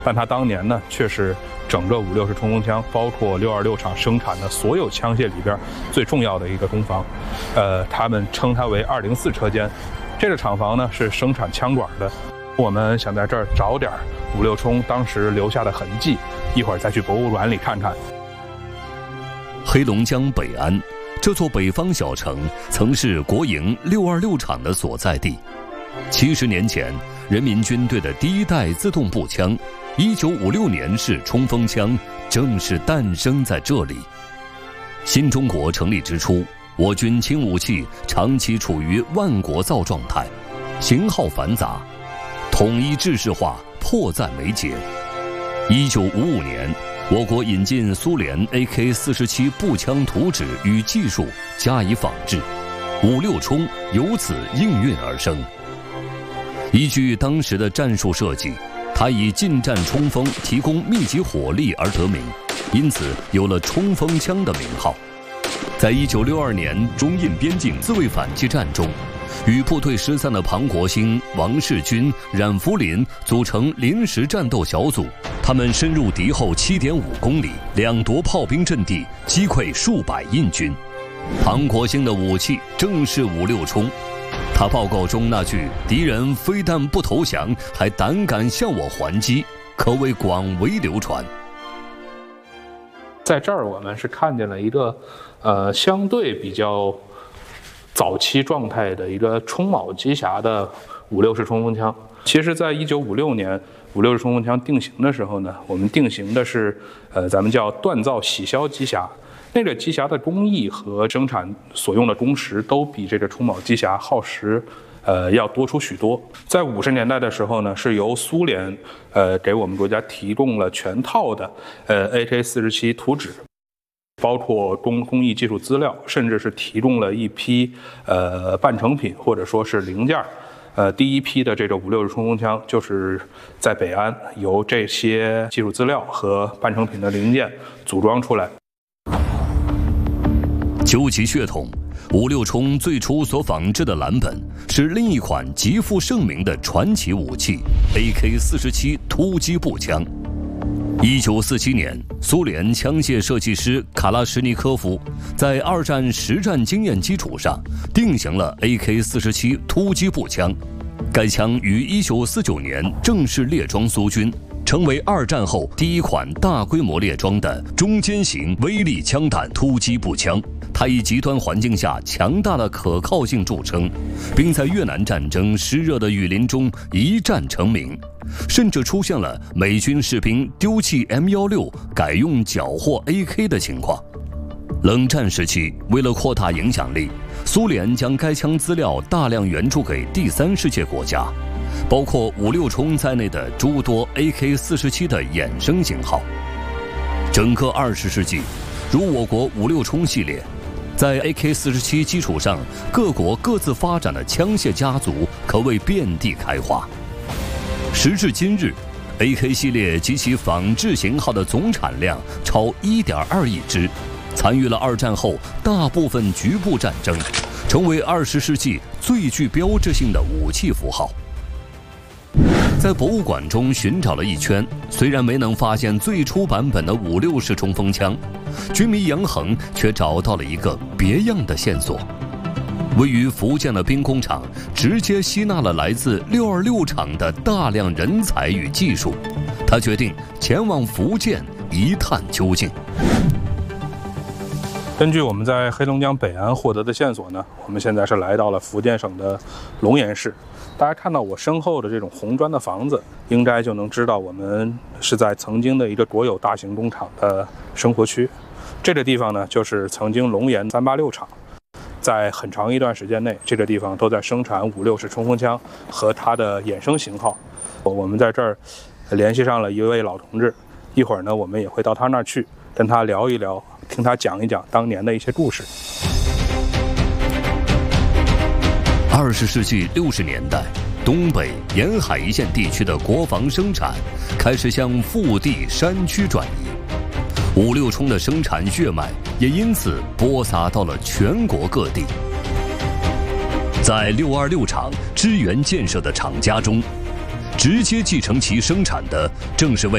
但它当年呢，却是整个5.6式冲锋枪，包括626厂生产的所有枪械里边最重要的一个工房。他们称它为204车间。这个厂房呢是生产枪管的。我们想在这儿找点5.6冲当时留下的痕迹，一会儿再去博物馆里看看。 黑龙江北安这座北方小城，曾是国营626厂的所在地。70年前，人民军队的第一代自动步枪1956年式冲锋枪正是诞生在这里。新中国成立之初，我军轻武器长期处于万国造状态，型号繁杂，统一制式化迫在眉睫。1955年，我国引进苏联 AK-47步枪图纸与技术加以仿制，5.6冲由此应运而生。依据当时的战术设计，它以近战冲锋提供密集火力而得名，因此有了冲锋枪的名号。在1962年中印边境自卫反击战中，与部队失散的庞国兴、王世军、冉福林组成临时战斗小组，他们深入敌后7.5公里，两夺炮兵阵地，击溃数百印军。庞国兴的武器正是5.6冲。他报告中那句“敌人非但不投降，还胆敢向我还击”，可谓广为流传。 在这儿，我们是看见了一个相对比较早期状态的一个冲铆机匣的5.6式冲锋枪。其实，在1956年5.6式冲锋枪定型的时候呢，我们定型的是咱们叫锻造洗削机匣。那个机匣的工艺和生产所用的工时都比这个冲铆机匣耗时要多出许多。在50年代的时候呢，是由苏联给我们国家提供了全套的AK-47图纸，包括工艺技术资料，甚至是提供了一批半成品或者说是零件。第一批的这个5.6式冲锋枪就是在北安由这些技术资料和半成品的零件组装出来。 究其血统，5.6冲最初所仿制的蓝本是另一款极负盛名的传奇武器 AK-47突击步枪。1947年，苏联枪械设计师卡拉什尼科夫在2战实战经验基础上定型了 AK-47突击步枪。该枪于1949年正式列装苏军，成为2战后第一款大规模列装的中间型威力枪弹突击步枪。它以极端环境下强大的可靠性著称，并在越南战争湿热的雨林中一战成名，甚至出现了美军士兵丢弃 M16改用缴获 AK 的情况。冷战时期，为了扩大影响力，苏联将该枪资料大量援助给第三世界国家，包括5.6冲在内的诸多 AK-47的衍生型号。整个20世纪，如我国5.6冲系列，在 AK-47基础上，各国各自发展的枪械家族可谓遍地开花。时至今日， AK 系列及其仿制型号的总产量超1.2亿支，参与了2战后大部分局部战争，成为20世纪最具标志性的武器符号。在博物馆中寻找了一圈，虽然没能发现最初版本的5.6式冲锋枪，军迷杨恒却找到了一个别样的线索。位于福建的兵工厂直接吸纳了来自626厂的大量人才与技术，他决定前往福建一探究竟。 根据我们在黑龙江北安获得的线索呢，我们现在是来到了福建省的龙岩市。大家看到我身后的这种红砖的房子，应该就能知道我们是在曾经的一个国有大型工厂的生活区。这个地方呢，就是曾经龙岩386厂。在很长一段时间内，这个地方都在生产5.6式冲锋枪和它的衍生型号。我们在这儿联系上了一位老同志，一会儿呢，我们也会到他那儿去，跟他聊一聊，听他讲一讲当年的一些故事。 20世纪60年代，东北沿海一线地区的国防生产开始向腹地山区转移，5.6冲的生产血脉也因此播撒到了全国各地。在626厂支援建设的厂家中，直接继承其生产的正是为